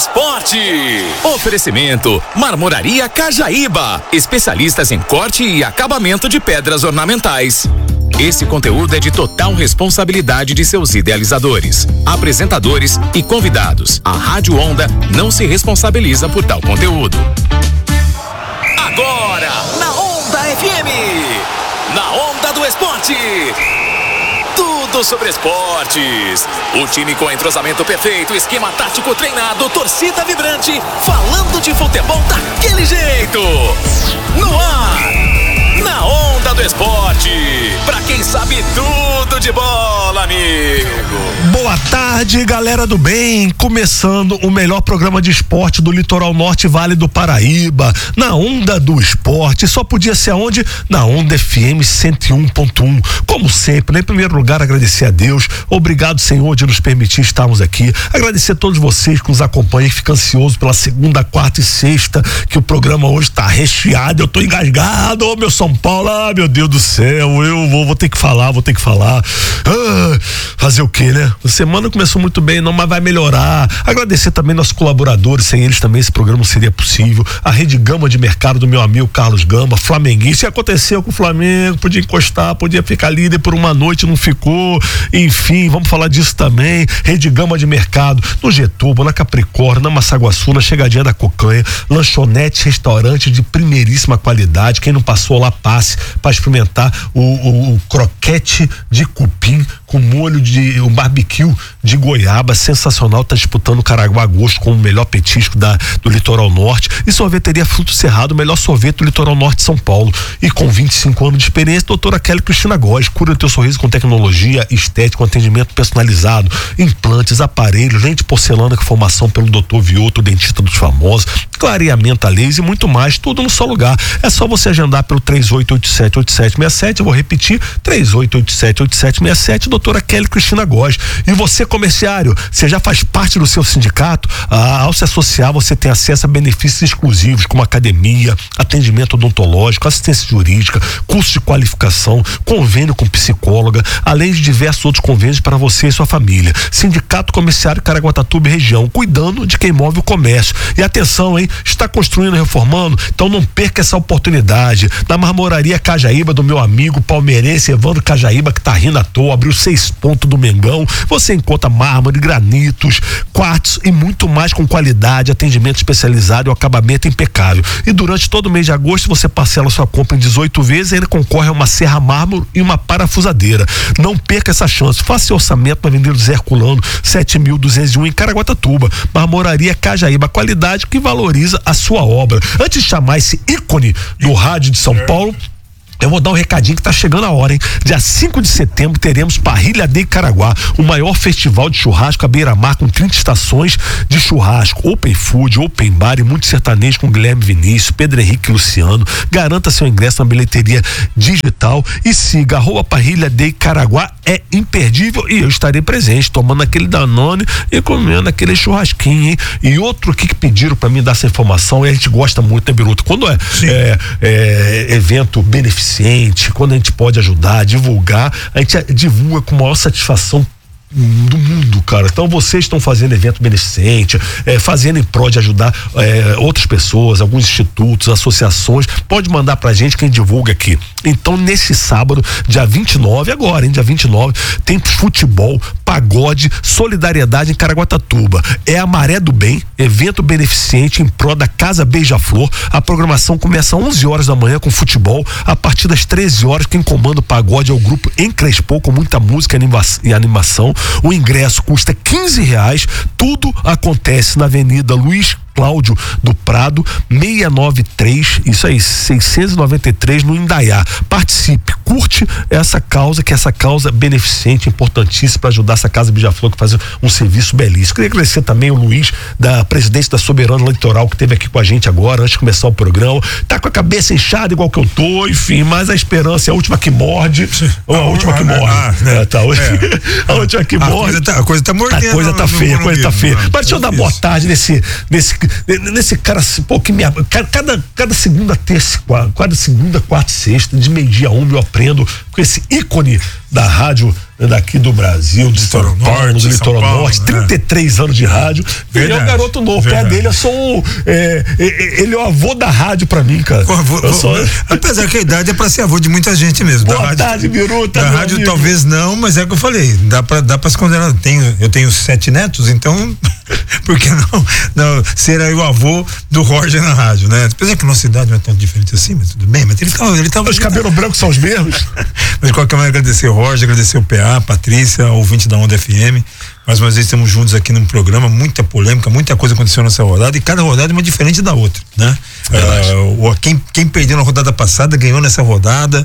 esporte. Oferecimento Marmoraria Cajaíba, especialistas em corte e acabamento de pedras ornamentais. Esse conteúdo é de total responsabilidade de seus idealizadores, apresentadores e convidados. A Rádio Onda não se responsabiliza por tal conteúdo. Agora, na Onda FM, na Onda do Esporte. Tudo sobre esportes. O time com entrosamento perfeito, esquema tático treinado, torcida vibrante, falando de futebol daquele jeito. No ar, na Onda do Esporte. Pra quem sabe tudo de bola, amigo. Boa tarde, galera do bem. Começando o melhor programa de esporte do Litoral Norte e Vale do Paraíba. Na Onda do Esporte. Só podia ser aonde? Na Onda FM 101.1. Como sempre, em primeiro lugar, agradecer a Deus. Obrigado, Senhor, de nos permitir estarmos aqui. Agradecer a todos vocês que nos acompanham e ficam ansiosos pela segunda, quarta e sexta, que o programa hoje tá recheado. Eu tô engasgado, ô meu São Paulo, meu Deus do céu, eu vou ter que falar. Fazer o quê, né? A semana começou muito bem, não, mas vai melhorar. Agradecer também nossos colaboradores, sem eles também esse programa não seria possível. A Rede Gama de Mercado do meu amigo Carlos Gama, flamenguista. Aconteceu com o Flamengo, podia encostar, podia ficar líder por uma noite, não ficou. Enfim, vamos falar disso também. Rede Gama de Mercado, no Getúbal, na Capricórnio, na Massaguaçu, na Chegadinha da Cocanha, lanchonete, restaurante de primeiríssima qualidade. Quem não passou lá, passe para experimentar o croquete de cupim com molho de um barbecue de goiaba, sensacional. Tá disputando o Caraguá Gosto como o melhor petisco do Litoral Norte. E sorveteria Fruto Cerrado, o melhor sorvete do Litoral Norte de São Paulo. E com 25 anos de experiência, doutora Kelly Cristina Góes. Cura o teu sorriso com tecnologia, estética, com atendimento personalizado, implantes, aparelhos, lente porcelana com formação pelo doutor Vioto, dentista dos famosos, clareamento a laser e muito mais, tudo no só lugar. É só você agendar pelo 3887-8767, eu vou repetir, 3887-8767, doutora Kelly Cristina Góes. E você, comerciário, você já faz parte do seu sindicato? Ao se associar, você tem acesso a benefícios exclusivos, como academia, atendimento odontológico, assistência jurídica, curso de qualificação, convênio com psicóloga, além de diversos outros convênios para você e sua família. Sindicato Comerciário Caraguatatuba e região, cuidando de quem move o comércio. E atenção, hein? Está construindo e reformando? Então não perca essa oportunidade. Na Marmoraria Cajaíba, do meu amigo palmeirense Evandro Cajaíba, que tá rindo à toa, abriu 6 pontos do Mengão. Você encontra mármore, granitos, quartzo e muito mais com qualidade, atendimento especializado e um acabamento impecável. E durante todo o mês de agosto você parcela sua compra em 18 vezes e ainda concorre a uma serra mármore e uma parafusadeira. Não perca essa chance. Faça seu orçamento na Avenida José Herculano, 7.201 em Caraguatatuba. Marmoraria Cajaíba, qualidade que valoriza a sua obra. Antes de chamar esse ícone do rádio de São Paulo, eu vou dar um recadinho que tá chegando a hora, hein? Dia 5 de setembro teremos Parrilha de Caraguá, o maior festival de churrasco à beira-mar, com 30 estações de churrasco, open food, open bar e muito sertanejo com Guilherme Vinícius, Pedro Henrique e Luciano. Garanta seu ingresso na bilheteria digital e siga @Parrilha de Caraguá, é imperdível, e eu estarei presente, tomando aquele Danone e comendo aquele churrasquinho, hein? E outro aqui que pediram pra mim dar essa informação, e a gente gosta muito, né, Biruta? Quando é evento beneficente, quando a gente pode ajudar, divulgar, a gente divulga com maior satisfação do mundo, cara. Então vocês estão fazendo evento beneficente, fazendo em prol de ajudar outras pessoas, alguns institutos, associações, pode mandar pra gente quem divulga aqui. Então nesse sábado, dia 29, agora, hein, dia 29, tem futebol, pagode, solidariedade em Caraguatatuba. É a Maré do Bem, evento beneficente em prol da Casa Beija-Flor. A programação começa às 11 horas da manhã com futebol. A partir das 13 horas, quem comanda o pagode é o grupo Encrespou, com muita música e animação. O ingresso custa R$15. Tudo acontece na Avenida Luiz Cláudio do Prado, 693, isso aí, 693, no Indaiá. Participe, curte essa causa, que é essa causa beneficente, importantíssima para ajudar essa Casa Beija-Flor, que faz um serviço belíssimo. Queria agradecer também o Luiz, da presidência da Soberana Litoral, que esteve aqui com a gente agora, antes de começar o programa. Tá com a cabeça inchada igual que eu tô, enfim, mas a esperança é a última que morde. A última que morde. A última que morde. A coisa tá mordendo. A coisa tá feia, a coisa tá feia. Mas deixa eu dar boa tarde nesse cara, pô, que cada segunda, terça, quarta e sexta, de meio-dia a 1, eu aprendo com esse ícone da rádio daqui do Brasil, de São Paulo, do Litoral Norte, 33 anos de rádio. Ele é um garoto novo, o pé dele eu sou ele é o avô da rádio pra mim, cara. Apesar que a idade é pra ser avô de muita gente mesmo. Boa tarde, Biruta. Da rádio amigo. Talvez não, mas é o que eu falei, dá pra se considerar. Eu tenho 7 netos, então por que não ser aí o avô do Roger na rádio, né? Apesar que a nossa idade não é tão diferente assim, mas tudo bem, mas ele tá os cabelos brancos são os mesmos. Mas de qualquer maneira, agradecer o Roger, agradecer o PA, a Patrícia, ouvinte da Onda FM. Mais uma vez estamos juntos aqui num programa, muita polêmica, muita coisa aconteceu nessa rodada e cada rodada é uma diferente da outra, né? Quem perdeu na rodada passada ganhou nessa rodada,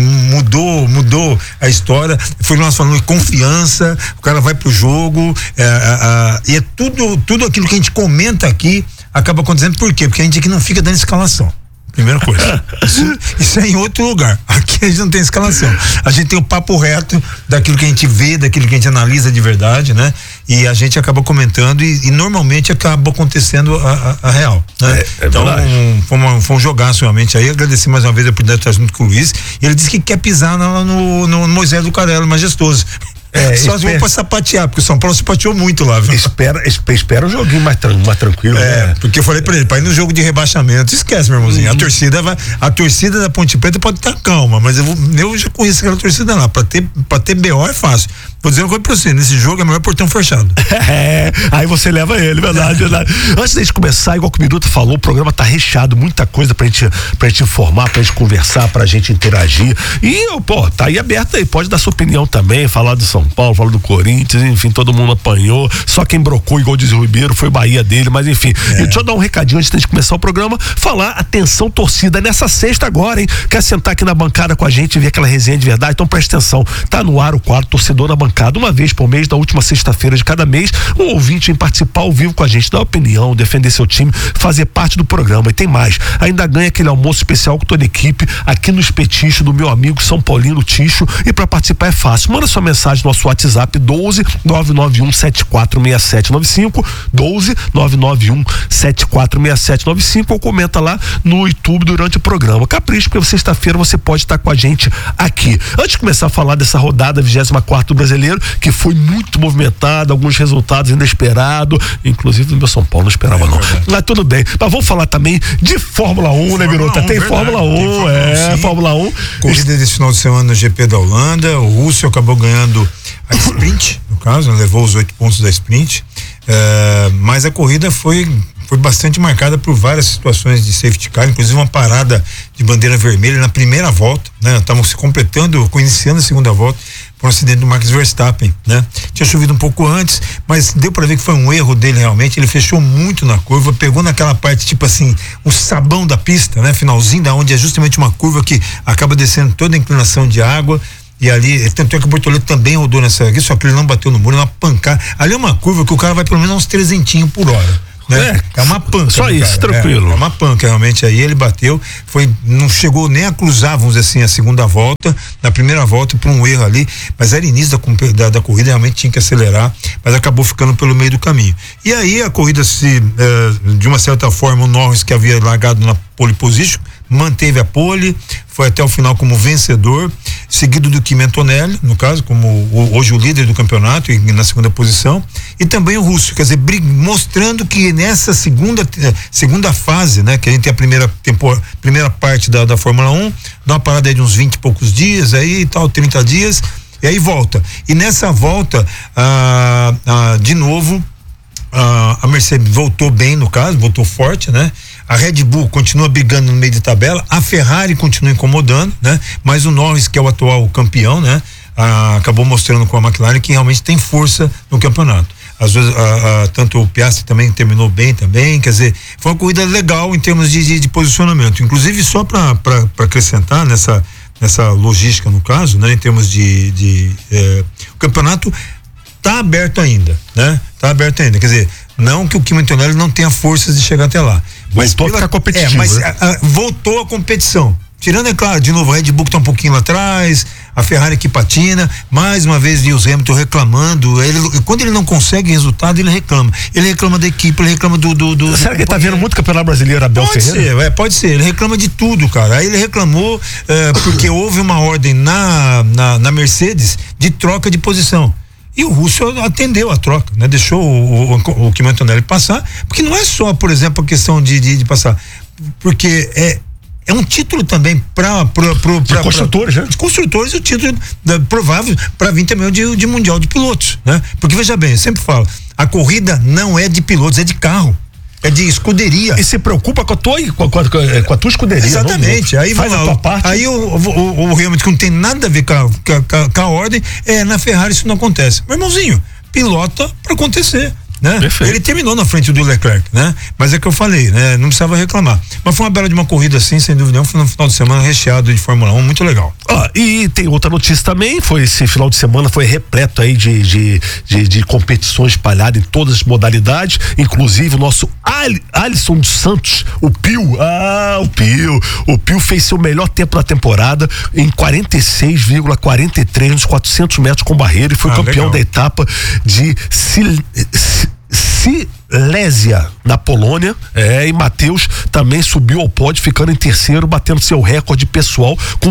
mudou a história, foi nós falando de confiança, o cara vai pro jogo, e é tudo aquilo que a gente comenta aqui acaba acontecendo. Por quê? Porque a gente aqui não fica dando escalação. Primeira coisa. Isso é em outro lugar. Aqui a gente não tem escalação. A gente tem o papo reto daquilo que a gente vê, daquilo que a gente analisa de verdade, né? E a gente acaba comentando e normalmente acaba acontecendo a real, né? Então, foi um jogaço realmente aí. Agradecer mais uma vez a oportunidade de estar junto com o Luiz. E ele disse que quer pisar no Moisés do Carelo, majestoso. Só vão pra sapatear, porque o São Paulo sapateou muito lá, viu? Espera um joguinho mais tranquilo, né? Porque eu falei pra ele, pra ir no jogo de rebaixamento, esquece, meu irmãozinho. A torcida da Ponte Preta pode estar calma, mas eu já conheço aquela torcida lá. Pra ter BO é fácil. Vou dizer uma coisa pra você, nesse jogo é melhor portão fechado. Aí você leva ele, verdade. Antes da gente começar, igual que o Minuto falou, o programa tá recheado, muita coisa pra gente informar, pra gente conversar, pra gente interagir. E, tá aí aberto aí, pode dar sua opinião também, falar do São Paulo, falar do Corinthians, enfim, todo mundo apanhou, só quem brocou, igual diz o Ribeiro, foi Bahia dele, mas enfim. E deixa eu dar um recadinho antes de começar o programa, falar, atenção torcida, nessa sexta agora, hein? Quer sentar aqui na bancada com a gente e ver aquela resenha de verdade? Então presta atenção, tá no ar o quadro Torcedor na Bancada. Uma vez por mês, na última sexta-feira de cada mês, um ouvinte vem participar ao vivo com a gente, dar opinião, defender seu time, fazer parte do programa. E tem mais, ainda ganha aquele almoço especial com toda a equipe aqui no Espetinho do meu amigo São Paulino Ticho. E para participar é fácil, manda sua mensagem no nosso WhatsApp 12 991 746795, 12 991 746795, ou comenta lá no YouTube durante o programa. Capricho, porque sexta-feira você pode estar com a gente aqui. Antes de começar a falar dessa rodada 24ª do Brasileiro, que foi muito movimentada, alguns resultados inesperados, inclusive do meu São Paulo, não esperava não. Mas tudo bem. Mas vamos falar também de Fórmula 1, né, Birota? Tem Fórmula 1, Fórmula 1. Corrida desse final de semana no GP da Holanda, o Russell acabou ganhando a sprint, no caso, levou os 8 pontos da sprint, mas a corrida foi bastante marcada por várias situações de safety car, inclusive uma parada de bandeira vermelha na primeira volta, né? Estavam se iniciando a segunda volta, por um acidente do Max Verstappen, né? Tinha chovido um pouco antes, mas deu para ver que foi um erro dele realmente. Ele fechou muito na curva, pegou naquela parte, tipo assim, o sabão da pista, né? Finalzinho da onde é justamente uma curva que acaba descendo toda a inclinação de água. E ali, tanto é que o Bortoleto também rodou nessa aqui, só que ele não bateu no muro, uma pancada. Ali é uma curva que o cara vai pelo menos uns 300 por hora. Né? É uma panca. Só isso, cara. Tranquilo. É uma panca, realmente. Aí ele bateu, não chegou nem a cruzar, vamos dizer assim, a segunda volta. Na primeira volta, por um erro ali, mas era início da corrida, realmente tinha que acelerar, mas acabou ficando pelo meio do caminho. E aí a corrida de uma certa forma, o Norris, que havia largado na pole position, manteve a pole, foi até o final como vencedor, seguido do Kimi Antonelli, no caso, como hoje o líder do campeonato e na segunda posição, e também o Russo, quer dizer, mostrando que nessa segunda fase, né, que a gente tem a primeira parte da Fórmula 1, dá uma parada aí de uns 20 e poucos dias aí e tal, 30 dias, e aí volta. E nessa volta, de novo, a Mercedes voltou bem, no caso, voltou forte, né? A Red Bull continua brigando no meio de tabela, a Ferrari continua incomodando, né? Mas o Norris, que é o atual campeão, né? Acabou mostrando com a McLaren que realmente tem força no campeonato. Às vezes, tanto o Piastri também terminou bem também, quer dizer, foi uma corrida legal em termos de posicionamento. Inclusive, só para acrescentar nessa logística, no caso, né? Em termos o campeonato tá aberto ainda, né? Tá aberto ainda, quer dizer, não que o Kimi Antonelli não tenha forças de chegar até lá. Mas voltou a ficar competitivo. Mas voltou a competição. Tirando, é claro, de novo, a Red Bull tá um pouquinho lá atrás, a Ferrari que patina, mais uma vez Lewis Hamilton reclamando, quando ele não consegue resultado, ele reclama da equipe, ele reclama do será que ele tá vendo muito campeonato brasileiro, Abel Ferreira? Pode ser, ele reclama de tudo, cara. Aí ele reclamou porque houve uma ordem na Mercedes de troca de posição. E o Russell atendeu a troca, né? Deixou o Kimi Antonelli passar, porque não é só, por exemplo, a questão de passar, porque é um título também para construtores, né? Os construtores, o título provável para vir também de mundial de pilotos, né? Porque veja bem, eu sempre falo, a corrida não é de pilotos, é de carro. É de escuderia. E se preocupa com a tua escuderia. Exatamente. Não? Aí faz a tua parte. Aí o Hamilton, que não tem nada a ver com a ordem, na Ferrari isso não acontece. Meu irmãozinho, pilota para acontecer. Né? Ele terminou na frente do Leclerc, né? Mas é que eu falei, né? Não precisava reclamar. Mas foi uma bela de uma corrida assim, sem dúvida nenhuma, foi no final de semana recheado de Fórmula 1, muito legal. E tem outra notícia também, esse final de semana foi repleto aí de competições espalhadas em todas as modalidades, inclusive o nosso Alisson dos Santos, o Pio fez seu melhor tempo da temporada em 46,43 nos 400 metros com barreira e foi campeão legal da etapa de Silésia, na Polônia, e Matheus também subiu ao pódio, ficando em terceiro, batendo seu recorde pessoal com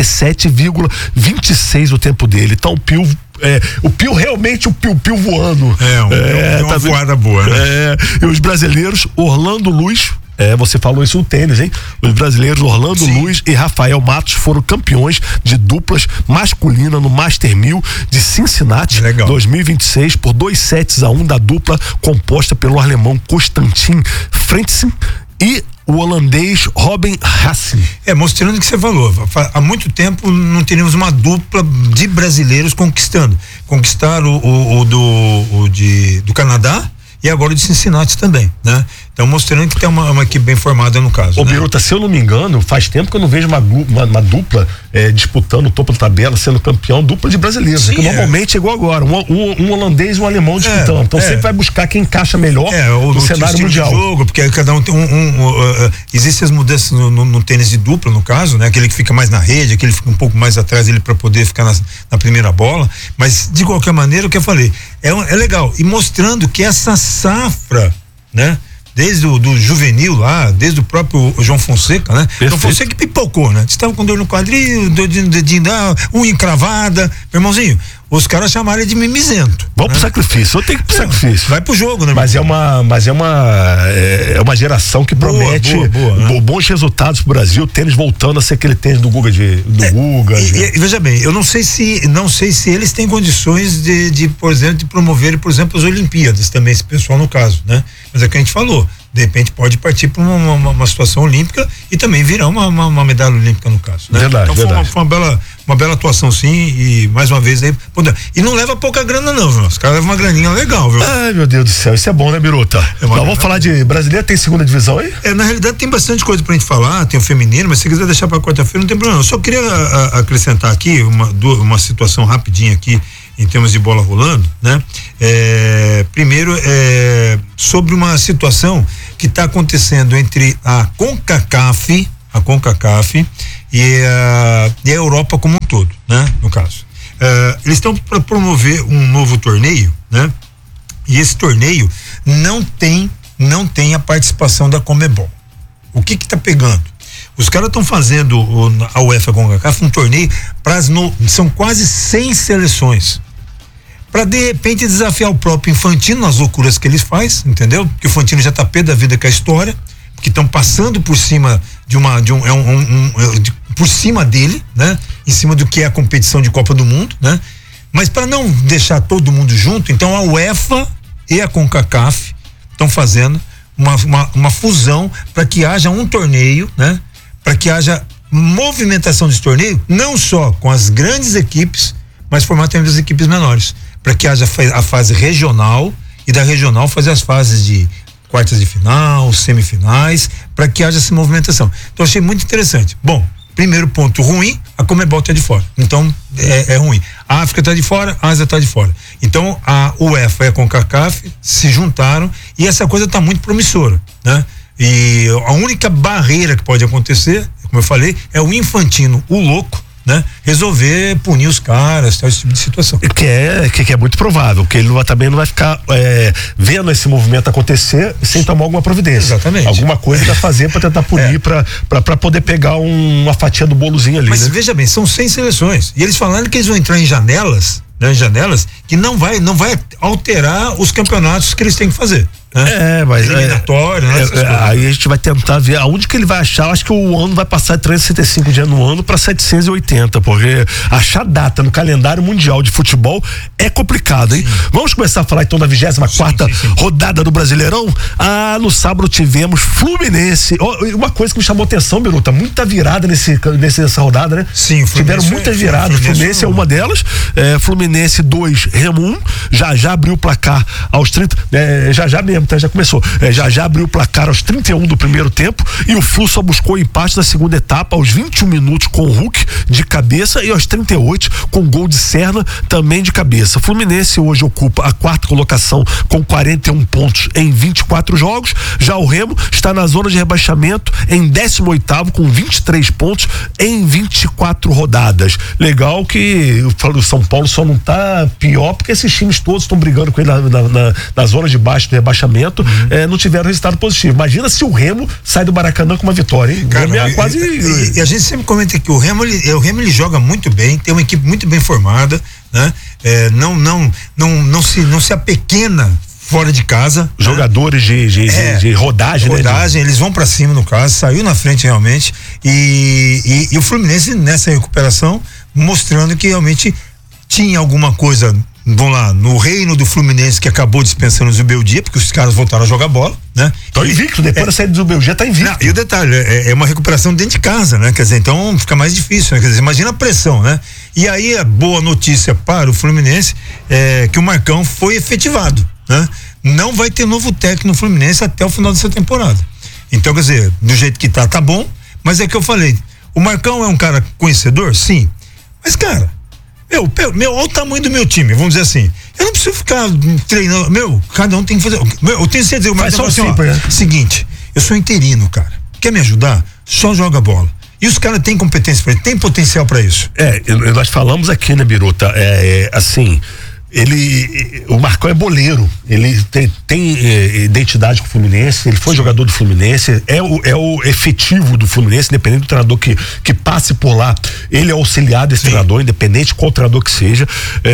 47,26 o tempo dele. Então o Pio realmente, o Pio voando. Uma voada boa, né? E os brasileiros, Orlando Luz, você falou isso no tênis, hein? Os brasileiros Orlando Luz e Rafael Matos foram campeões de duplas masculina no Master 1000 de Cincinnati 2026 por 2-1 da dupla composta pelo alemão Konstantin Frentzen e o holandês Robin Haase. Mostrando o que você falou, há muito tempo não teríamos uma dupla de brasileiros conquistando. Conquistaram o do Canadá e agora o de Cincinnati também, né? Então mostrando que tem uma equipe bem formada no caso. Biruta, se eu não me engano, faz tempo que eu não vejo uma dupla disputando o topo da tabela, sendo campeão, dupla de brasileiros. Sim, que normalmente é igual agora, um holandês e um alemão disputando. Então sempre vai buscar quem encaixa melhor no cenário mundial. Jogo, porque cada um tem existem as mudanças no tênis de dupla, no caso, né? Aquele que fica mais na rede, aquele que fica um pouco mais atrás dele para poder ficar na primeira bola. Mas de qualquer maneira, o que eu falei, é legal. E mostrando que essa safra, né? Desde do juvenil lá, desde o próprio João Fonseca, né? Perfeito. João Fonseca que pipocou, né? Estava com dor no quadril, dedinho, unha encravada. Meu irmãozinho, os caras chamaram ele de mimizento. Vamos pro sacrifício, eu tenho que ir pro sacrifício. Vai pro jogo, né? Mas é uma geração que promete bons resultados pro Brasil, o tênis voltando a ser aquele tênis do Guga. E veja bem, eu não sei se eles têm condições de, por exemplo, de promover, por exemplo, as Olimpíadas também, esse pessoal no caso, né? Mas é o que a gente falou, de repente pode partir para uma situação olímpica e também virar uma medalha olímpica no caso, né? Verdade, então foi uma bela atuação sim, e mais uma vez aí, e não leva pouca grana não, viu? Os caras levam uma graninha legal, viu? Ai, meu Deus do céu, isso é bom, né, Biruta? Vamos falar de brasileiro, tem segunda divisão aí? Na realidade tem bastante coisa pra gente falar, tem o feminino, mas se quiser deixar pra quarta-feira não tem problema, eu só queria acrescentar aqui uma situação rapidinha aqui em termos de bola rolando, né? Primeiro, sobre uma situação que está acontecendo entre a CONCACAF e a Europa como um todo, né? No caso, eles estão para promover um novo torneio, né? E esse torneio não tem a participação da Conmebol. O que está pegando? Os caras estão fazendo a UEFA CONCACAF um torneio são quase 100 seleções. Para de repente desafiar o próprio Infantino nas loucuras que eles faz, entendeu? Porque o Infantino já tá pé da vida com a história, porque estão passando por cima por cima dele, né? Em cima do que é a competição de Copa do Mundo, né? Mas para não deixar todo mundo junto, então a UEFA e a CONCACAF estão fazendo uma fusão para que haja um torneio, né? Para que haja movimentação desse torneio, não só com as grandes equipes, mas formar também as equipes menores, para que haja a fase regional e da regional fazer as fases de quartas de final, semifinais, para que haja essa movimentação. Então achei muito interessante. Bom, primeiro ponto ruim, a Conmebol está de fora. Então é ruim. A África está de fora, a Ásia está de fora. Então a UEFA e a CONCACAF se juntaram e essa coisa está muito promissora, né? E a única barreira que pode acontecer, como eu falei, é o Infantino, o louco, né, resolver punir os caras, tal, esse tipo de situação. Que é muito provável, que ele também não vai ficar vendo esse movimento acontecer sem tomar alguma providência. Exatamente. Alguma coisa pra fazer pra tentar punir, pra poder pegar uma fatia do bolozinho ali. Mas né? veja bem, são 100 seleções. E eles falaram que eles vão entrar em janelas que não vai alterar os campeonatos que eles têm que fazer. Né? Mas eliminatório, aí a gente vai tentar ver aonde que ele vai achar. Acho que o ano vai passar de 365 dias no ano para 780, porque achar data no calendário mundial de futebol é complicado, hein? Sim. Vamos começar a falar então da 24ª rodada do Brasileirão. No sábado tivemos Fluminense. Uma coisa que me chamou atenção, Biruta, muita virada nessa rodada, né? Sim, tiveram muitas viradas. Fluminense é uma delas. Fluminense 2, Remo 1. Já abriu o placar aos 30. Já mesmo, tá? Já começou. Já abriu o placar aos 31 do primeiro tempo e o Flu só buscou o empate na segunda etapa aos 21 minutos com o Hulk de cabeça e aos 38 com gol de Serna também de cabeça. Fluminense hoje ocupa a 4ª colocação com 41 pontos em 24 jogos. Já o Remo está na zona de rebaixamento em 18º com 23 pontos em 24 rodadas. Legal que o São Paulo só não tá pior porque esses times todos estão brigando com ele na zona de baixo do rebaixamento, não tiveram resultado positivo. Imagina se o Remo sai do Maracanã com uma vitória, hein? Cara, e a gente sempre comenta que o Remo ele joga muito bem, tem uma equipe muito bem formada, né? Não se apequena fora de casa. Jogadores de rodagem, né? Eles vão pra cima no caso, saiu na frente realmente e o Fluminense nessa recuperação mostrando que realmente tinha alguma coisa, vamos lá, no reino do Fluminense que acabou dispensando o Zubeldia, porque os caras voltaram a jogar bola, né? Tá invicto, depois da saída do Zubeldia tá invicto. E o detalhe, é uma recuperação dentro de casa, né? Quer dizer, então fica mais difícil, né? Quer dizer, imagina a pressão, né? E aí a boa notícia para o Fluminense é que o Marcão foi efetivado, né? Não vai ter novo técnico no Fluminense até o final dessa temporada. Então, quer dizer, do jeito que tá bom, mas é que eu falei, o Marcão é um cara conhecedor? Sim. Mas, cara, olha o tamanho do meu time, vamos dizer assim. Eu não preciso ficar treinando. Cada um tem que fazer. Eu tenho certeza, mas só assim, né? Seguinte, eu sou interino, cara. Quer me ajudar? Só joga bola. E os caras têm competência pra isso, tem potencial pra isso. Nós falamos aqui, né, Biruta? Assim. O Marcão é boleiro, ele tem identidade com o Fluminense, ele foi jogador do Fluminense, é o efetivo do Fluminense, independente do treinador que passe por lá, ele é auxiliar desse treinador, independente de qual treinador que seja,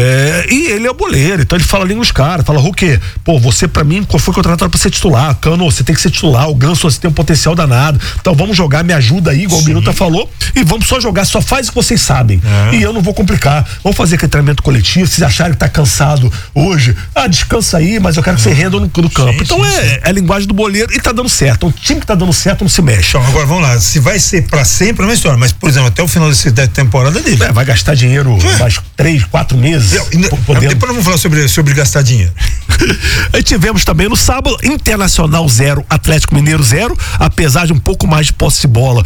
e ele é boleiro, então ele fala ali nos caras, fala, Hulk, você pra mim foi contratado pra ser titular, Cano, você tem que ser titular, o Ganso, você tem um potencial danado, então vamos jogar, me ajuda aí, igual o Biruta falou, e vamos só jogar, só faz o que vocês sabem, e eu não vou complicar, vamos fazer aquele treinamento coletivo, se acharem que tá cansado hoje, descansa aí, mas eu quero que você renda no campo. Então é a linguagem do boleiro e tá dando certo. Um time que tá dando certo não se mexe. Então, agora vamos lá, se vai ser pra sempre é uma história, mas por exemplo, até o final da temporada dele. Vai gastar dinheiro mais 3, 4 meses. Depois nós vamos falar sobre gastar dinheiro. Aí tivemos também no sábado, Internacional 0, Atlético Mineiro 0, apesar de um pouco mais de posse de bola,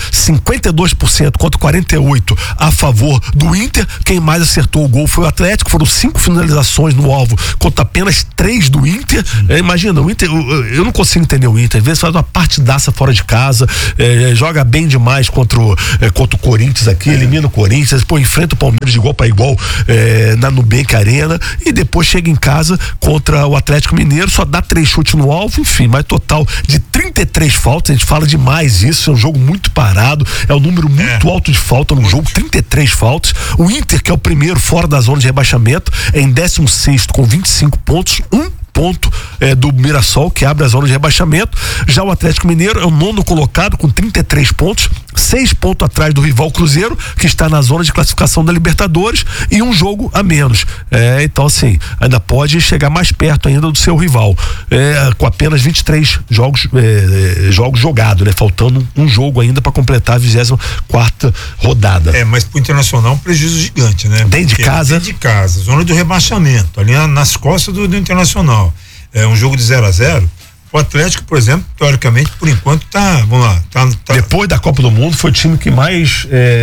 52% contra 48% a favor do Inter. Quem mais acertou o gol foi o Atlético, foram 5 finalizações no alvo contra apenas 3 do Inter. Imagina, o Inter, eu não consigo entender o Inter, às vezes faz uma partidaça fora de casa, joga bem demais contra o Corinthians aqui, elimina o Corinthians, enfrenta o Palmeiras de igual para igual na Nubank Arena e depois chega em casa contra o Atlético Mineiro, só dá 3 chutes no alvo, enfim, mas total de 33 faltas, a gente fala demais isso, é um jogo muito parado, é um número muito alto de falta no jogo, 33 faltas. O Inter, que é o primeiro fora da zona de rebaixamento, é em 16º com 25 pontos, ponto do Mirassol, que abre a zona de rebaixamento. Já o Atlético Mineiro é o 9º colocado com 33 pontos, 6 pontos atrás do rival Cruzeiro, que está na zona de classificação da Libertadores e um jogo a menos. Então, assim, ainda pode chegar mais perto ainda do seu rival, com apenas 23 jogos jogados, né? Faltando um jogo ainda para completar a 24ª rodada. Mas pro Internacional é um prejuízo gigante, né? Dentro de casa, zona do rebaixamento, ali nas costas do Internacional. É um jogo de 0-0. O Atlético, por exemplo, teoricamente, por enquanto vamos lá, tá. Depois da Copa do Mundo, foi o time que mais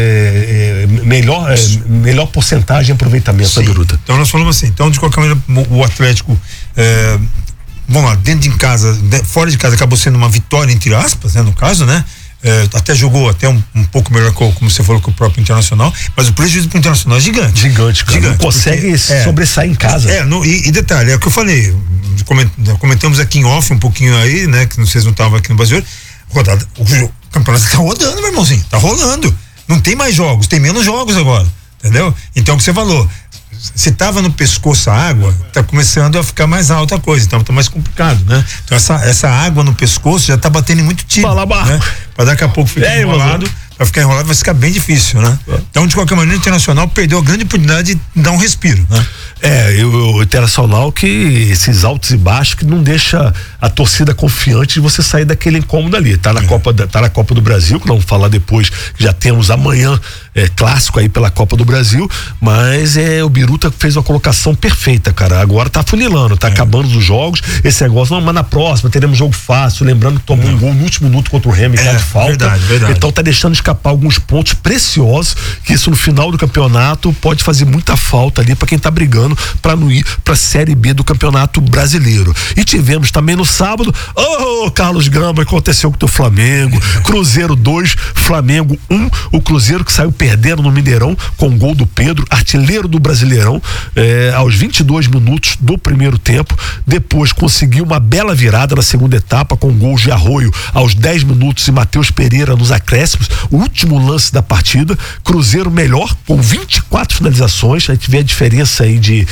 melhor porcentagem de aproveitamento da Biruta. Então nós falamos assim, então de qualquer maneira o Atlético, vamos lá, dentro de casa, fora de casa acabou sendo uma vitória entre aspas, né, no caso, né? até jogou até um pouco melhor, como você falou, que o próprio Internacional, mas o prejuízo pro Internacional é gigante. Gigante, cara. Não consegue sobressair em casa. E detalhe, é o que eu falei, comentamos aqui em off um pouquinho aí, né, que vocês não estavam aqui no Brasil, o campeonato tá rodando, meu irmãozinho, tá rolando. Não tem mais jogos, tem menos jogos agora, entendeu? Então, o que você falou, se tava no pescoço a água, tá começando a ficar mais alta a coisa, então tá mais complicado, né? Então essa água no pescoço já tá batendo em muito time, né? Pra daqui a pouco ficar enrolado, vai ficar enrolado, vai ficar bem difícil, né? Então, de qualquer maneira, o Internacional perdeu a grande oportunidade de dar um respiro, né? O Internacional, que esses altos e baixos que não deixa a torcida confiante de você sair daquele incômodo ali. Tá na Copa do Brasil, que não vamos falar depois, que já temos amanhã clássico aí pela Copa do Brasil, mas o Biruta fez uma colocação perfeita, cara. Agora tá funilando, tá acabando os jogos, esse negócio, mas na próxima teremos jogo fácil, lembrando que tomou um gol no último minuto contra o Remy, de falta. Verdade. Então tá deixando escapar alguns pontos preciosos, que isso no final do campeonato pode fazer muita falta ali pra quem tá brigando pra não ir pra Série B do Campeonato Brasileiro. E tivemos também no sábado, Carlos Gamba, aconteceu com o teu Flamengo, Cruzeiro 2, Flamengo 1, o Cruzeiro que saiu perdendo no Mineirão com o gol do Pedro, artilheiro do Brasileirão, aos 22 minutos do primeiro tempo. Depois conseguiu uma bela virada na segunda etapa com gols de Arroio aos 10 minutos e Matheus Pereira nos acréscimos, o último lance da partida. Cruzeiro melhor com 24 finalizações. A gente vê a diferença aí de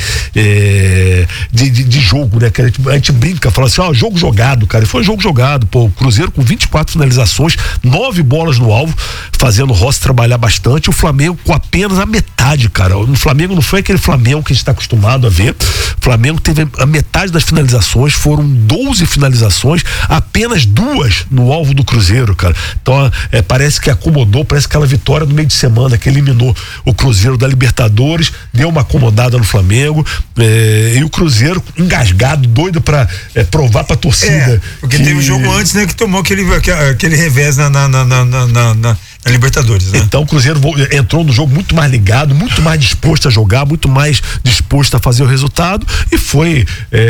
jogo, né? Que a gente brinca, fala assim, jogo jogado, cara. E foi jogo jogado, o Cruzeiro com 24 finalizações, 9 bolas no alvo, fazendo o Rossi trabalhar bastante. O Flamengo com apenas a metade, cara. O Flamengo não foi aquele Flamengo que a gente está acostumado a ver. O Flamengo teve a metade das finalizações, foram 12 finalizações, apenas 2 no alvo do Cruzeiro, cara. Então, parece que acomodou, parece aquela vitória no meio de semana que eliminou o Cruzeiro da Libertadores, deu uma acomodada no Flamengo, e o Cruzeiro engasgado, doido pra provar pra torcida. Porque teve um jogo antes, né, que tomou aquele revés na Libertadores, né? Então o Cruzeiro entrou no jogo muito mais ligado, muito mais disposto a jogar, muito mais disposto a fazer o resultado, e foi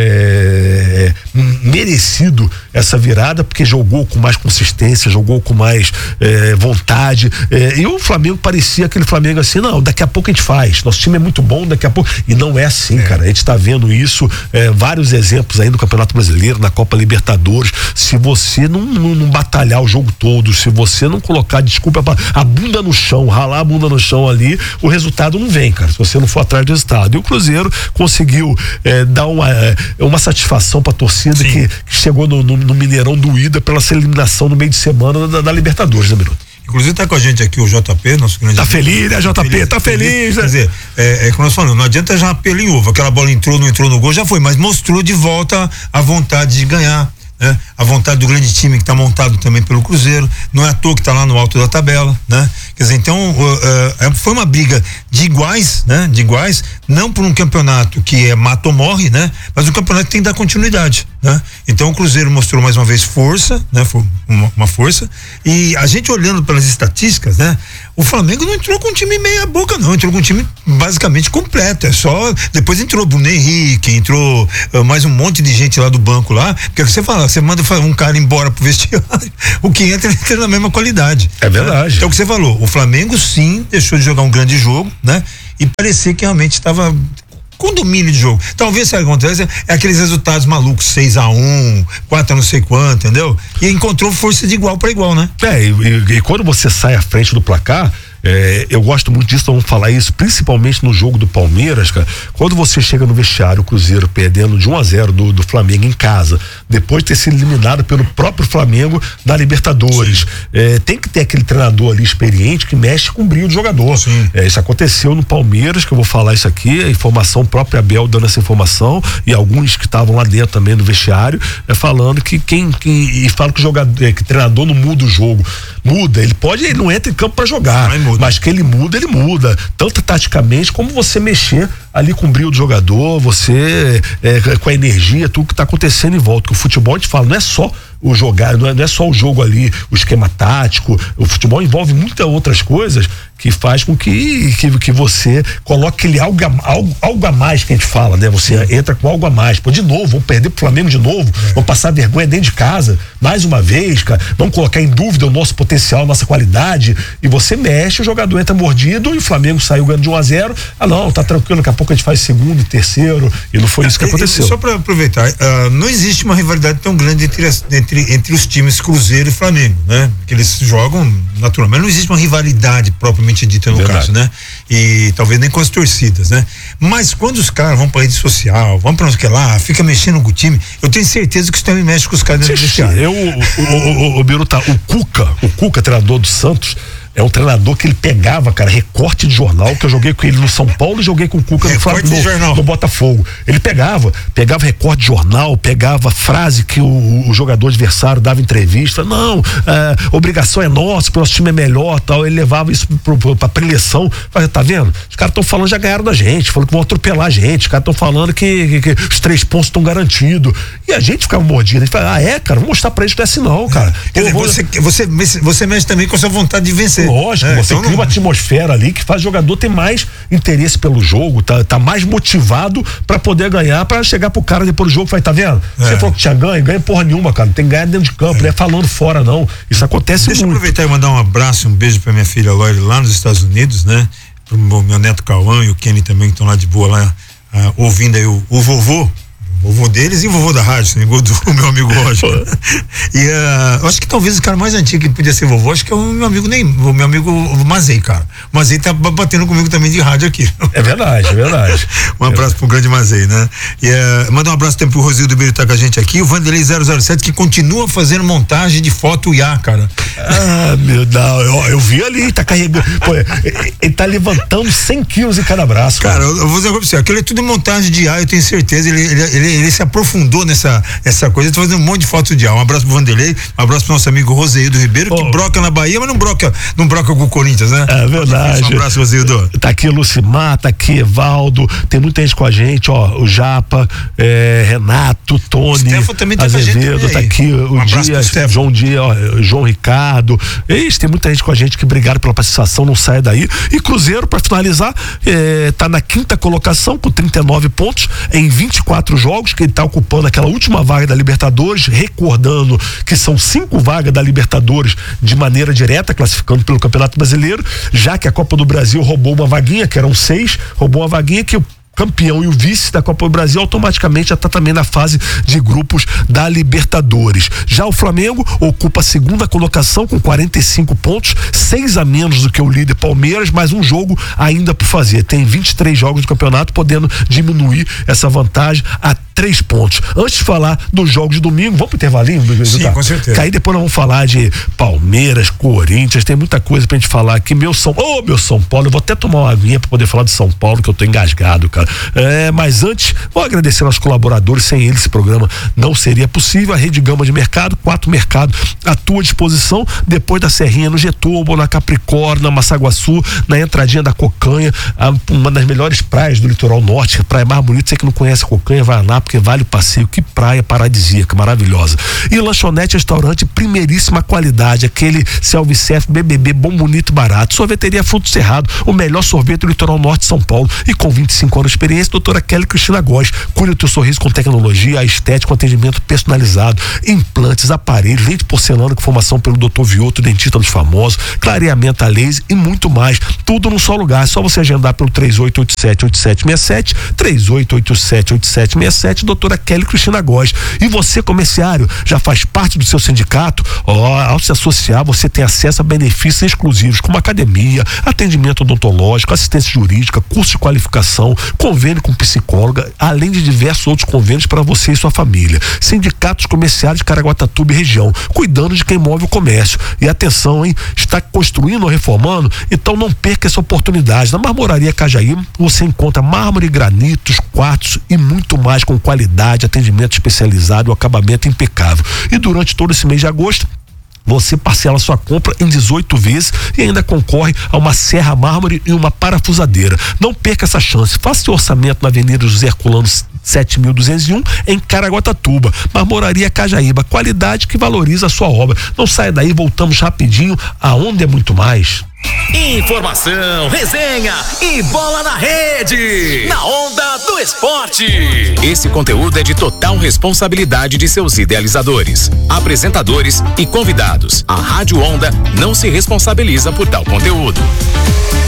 merecido essa virada, porque jogou com mais consistência, jogou com mais vontade, e o Flamengo parecia aquele Flamengo assim, não, daqui a pouco a gente faz, nosso time é muito bom, daqui a pouco, e não é assim, cara. A gente tá vendo isso, vários exemplos aí no Campeonato Brasileiro, na Copa Libertadores. Se você não batalhar o jogo todo, se você não colocar, desculpa, a bunda no chão, ralar a bunda no chão ali, o resultado não vem, cara, se você não for atrás do resultado. E o Cruzeiro conseguiu dar uma satisfação pra torcida que chegou no Mineirão doída pela essa eliminação no meio de semana da Libertadores, né, Minuto? Inclusive tá com a gente aqui o JP, nosso grande... Tá feliz, né, JP? Tá feliz, né? Quer dizer, como nós falamos, não adianta já pelo em ovo, aquela bola entrou, não entrou no gol, já foi, mas mostrou de volta a vontade de ganhar, né? A vontade do grande time que está montado também pelo Cruzeiro, não é à toa que está lá no alto da tabela, né? Quer dizer, então foi uma briga de iguais, né? De iguais, não por um campeonato que é mata ou morre, né? Mas um campeonato que tem que dar continuidade, né? Então o Cruzeiro mostrou mais uma vez força, né? Foi uma força, e a gente olhando pelas estatísticas, né? O Flamengo não entrou com um time meia boca, não, entrou com um time basicamente completo, depois entrou Bruno Henrique, entrou mais um monte de gente lá do banco lá, porque você fala, você manda um cara embora pro vestiário, o que entra na mesma qualidade. É verdade. Né? Então o que você falou, o Flamengo sim deixou de jogar um grande jogo, né? E parecia que realmente estava com domínio de jogo. Talvez se acontece aqueles resultados malucos, 6-1, 4 não sei quanto, entendeu? E encontrou força de igual para igual, né? E quando você sai à frente do placar, eu gosto muito disso, vamos falar isso, principalmente no jogo do Palmeiras, cara. Quando você chega no vestiário, o Cruzeiro perdendo de 1-0 do Flamengo em casa, depois de ter sido eliminado pelo próprio Flamengo da Libertadores, tem que ter aquele treinador ali experiente que mexe com o brilho do jogador. Isso aconteceu no Palmeiras, que eu vou falar isso aqui, a informação própria, Abel dando essa informação, e alguns que estavam lá dentro também no vestiário, falando que e fala que o jogador, que o treinador não muda o jogo. Muda, ele não entra em campo para jogar, mas que ele muda, tanto taticamente como você mexer ali com o brilho do jogador, você com a energia, tudo que tá acontecendo em volta. Que o futebol, a gente fala, não é só o jogar, não é só o jogo ali, o esquema tático, o futebol envolve muitas outras coisas que faz com que você coloque aquele algo a mais que a gente fala, né? Você entra com algo a mais. Pô, de novo, vamos perder pro Flamengo de novo, vamos passar vergonha dentro de casa, mais uma vez, cara, vamos colocar em dúvida o nosso potencial, a nossa qualidade, e você mexe, o jogador entra mordido e o Flamengo saiu ganhando de 1-0, não, tá tranquilo, daqui a pouco a gente faz segundo e terceiro, e não foi isso que aconteceu. Só para aproveitar, não existe uma rivalidade tão grande entre os times Cruzeiro e Flamengo, né? Que eles jogam naturalmente, não existe uma rivalidade propriamente dita no caso, né? E talvez nem com as torcidas, né? Mas quando os caras vão pra rede social, vão pra onde que lá, fica mexendo com o time, eu tenho certeza que isso também mexe com os caras dentro do vestiário. O Biruta, o Cuca, treinador do Santos, é um treinador que ele pegava, cara, recorte de jornal, que eu joguei com ele no São Paulo e joguei com o Cuca no Botafogo. Ele pegava recorte de jornal, pegava frase que o jogador adversário dava entrevista, obrigação é nossa, porque o nosso time é melhor, tal. Ele levava isso pra preleção. Tá vendo? Os caras estão falando, já ganharam da gente, falando que vão atropelar a gente, os caras estão falando que os 3 pontos estão garantidos. E a gente ficava mordido. A gente fala, cara, vou mostrar pra eles que não é assim não, cara. Você mexe também com a sua vontade de vencer. Lógico, você cria uma atmosfera ali que faz o jogador ter mais interesse pelo jogo, tá mais motivado pra poder ganhar, pra chegar pro cara depois do jogo e falar, tá vendo? Você falou que tinha ganha porra nenhuma, cara, não tem ganho dentro de campo, não é falando fora não, isso acontece muito. Deixa eu aproveitar e mandar um abraço, um beijo pra minha filha Lori lá nos Estados Unidos, né? Pro meu neto Cauã e o Kenny também, que estão lá de boa lá, ouvindo aí o vovô deles e o vovô da rádio, do meu amigo Roger. E eu acho que talvez o cara mais antigo que podia ser vovô, acho que é o meu amigo Mazei, cara. O Mazei tá batendo comigo também de rádio aqui. É verdade. Um abraço pro grande Mazei, né? E manda um abraço também pro Rosildo Beiro, tá com a gente aqui, o Vanderlei 007, que continua fazendo montagem de foto IA, cara. Meu Deus, eu vi ali, tá carregando, ele tá levantando 100 quilos em cada braço. Cara, eu vou dizer pra você, aquilo é tudo montagem de IA, eu tenho certeza, ele se aprofundou nessa coisa, tá fazendo um monte de fotos de IA. Um abraço pro Vanderlei, um abraço pro nosso amigo Roseildo Ribeiro, que broca na Bahia, mas não broca com o Corinthians, né? É verdade. Um abraço, Roseildo. Tá aqui Lucimar, tá aqui Evaldo, tem muita gente com a gente, o Japa, Renato, Tony, Stefan também tá Azevedo, com a gente, tá aqui o Dias, João Dias, João Ricardo, tem muita gente com a gente, que obrigado pela participação, não sai daí. E Cruzeiro, pra finalizar, tá na 5ª colocação com 39 pontos em 24 jogos, que ele tá ocupando aquela última vaga da Libertadores, recordando que são 5 vagas da Libertadores de maneira direta, classificando pelo Campeonato Brasileiro, já que a Copa do Brasil roubou uma vaguinha, que eram 6, roubou uma vaguinha que o campeão e o vice da Copa do Brasil automaticamente já está também na fase de grupos da Libertadores. Já o Flamengo ocupa a 2ª colocação com 45 pontos, 6 a menos do que o líder Palmeiras, mas um jogo ainda por fazer. Tem 23 jogos do campeonato, podendo diminuir essa vantagem a 3 pontos. Antes de falar dos jogos de domingo, vamos pro intervalinho? Sim, com certeza. Que aí depois nós vamos falar de Palmeiras, Corinthians, tem muita coisa pra gente falar aqui. Meu São Paulo, eu vou até tomar uma aguinha pra poder falar de São Paulo, que eu tô engasgado, cara. Mas antes, vou agradecer aos colaboradores, sem eles esse programa não seria possível. A Rede Gama de Mercado, 4 mercados à tua disposição, depois da Serrinha, no Getúbal, na Capricórnio, na Massaguaçu, na entradinha da Cocanha, uma das melhores praias do litoral norte, a praia mais bonita. Você que não conhece a Cocanha, vai lá, porque vale o passeio. Que praia paradisíaca, maravilhosa. E lanchonete, restaurante, primeiríssima qualidade, aquele self-service, BBB, bom, bonito, barato. Sorveteria Fruto Cerrado, o melhor sorvete do litoral norte de São Paulo, e com 25 anos de experiência, doutora Kelly Cristina Góes. Cure o teu sorriso com tecnologia, a estética, com atendimento personalizado, implantes, aparelhos, leite porcelana com formação pelo Dr. Vioto, dentista dos famosos, clareamento a laser e muito mais. Tudo num só lugar. É só você agendar pelo 3887-8767, 3887-8767, doutora Kelly Cristina Góes. E você, comerciário, já faz parte do seu sindicato? Ao se associar, você tem acesso a benefícios exclusivos, como academia, atendimento odontológico, assistência jurídica, curso de qualificação, convênio com psicóloga, além de diversos outros convênios para você e sua família. Sindicatos comerciais de Caraguatatuba e região, cuidando de quem move o comércio. E atenção, hein? Está construindo ou reformando? Então não perca essa oportunidade. Na Marmoraria Cajaí, você encontra mármore, granitos, quartos e muito mais com qualidade, atendimento especializado, acabamento impecável. E durante todo esse mês de agosto, você parcela sua compra em 18 vezes e ainda concorre a uma serra mármore e uma parafusadeira. Não perca essa chance. Faça seu orçamento na Avenida José Herculano 7.201 em Caraguatatuba. Marmoraria Cajaíba, qualidade que valoriza a sua obra. Não saia daí, voltamos rapidinho. Aonde é muito mais. Informação, resenha e bola na rede. Na Onda do Esporte. Esse conteúdo é de total responsabilidade de seus idealizadores, apresentadores e convidados. A Rádio Onda não se responsabiliza por tal conteúdo.